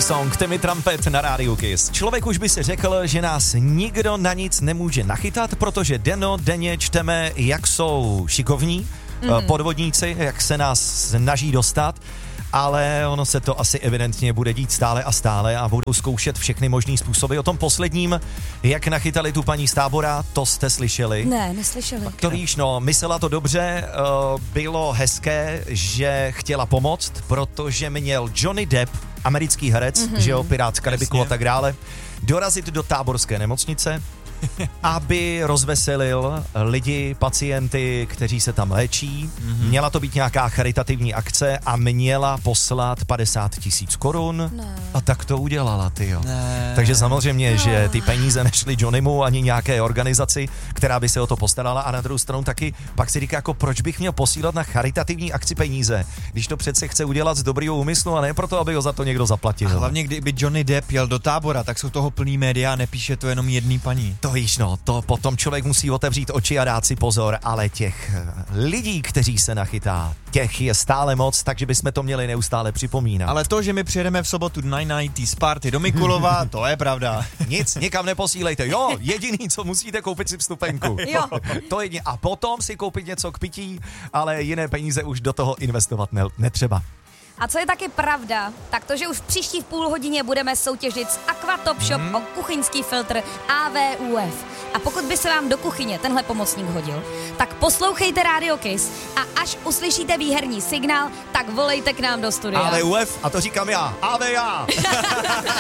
Song, Timmy Trumpet na rádiu Kiss. Člověk už by si řekl, že nás nikdo na nic nemůže nachytat, protože denně čteme, jak jsou šikovní podvodníci, jak se nás snaží dostat, ale ono se to asi evidentně bude dít stále a stále a budou zkoušet všechny možný způsoby. O tom posledním, jak nachytali tu paní z Tábora, to jste slyšeli? Ne, neslyšeli. To víš, no, myslela to dobře, bylo hezké, že chtěla pomoct, protože měl Johnny Depp, americký herec, že jo, Pirát z Karibiku a tak dále, dorazit do táborské nemocnice, aby rozveselil lidi, pacienty, kteří se tam léčí. Měla to být nějaká charitativní akce a měla poslat 50 000 korun. A tak to udělala, tyjo. Takže samozřejmě, že ty peníze nešly Johnnymu ani nějaké organizaci, která by se o to postarala, a na druhou stranu taky pak si říká, jako proč bych měl posílat na charitativní akci peníze, když to přece chce udělat z dobrýho úmyslu a ne proto, aby ho za to někdo zaplatil. A hlavně, kdyby Johnny Depp jel do Tábora, tak jsou toho plný média a nepíše to jenom jedný paní. To víš, no, to potom člověk musí otevřít oči a dát si pozor, ale těch lidí, kteří se nachytá, těch je stále moc, takže bychom to měli neustále připomínat. Ale to, že my přijedeme v sobotu na 90s party do Mikulova, to je pravda. Nic, nikam neposílejte. Jo, jediný, co musíte, koupit si vstupenku. Jo. To jedině. A potom si koupit něco k pití, ale jiné peníze už do toho investovat netřeba. A co je taky pravda, tak to, že už v příští půlhodině budeme soutěžit s Aquatop Shop o kuchyňský filtr AVUF. A pokud by se vám do kuchyně tenhle pomocník hodil, tak poslouchejte Radio Kiss a až uslyšíte výherní signál, tak volejte k nám do studia. AVUF, a to říkám já. AVA!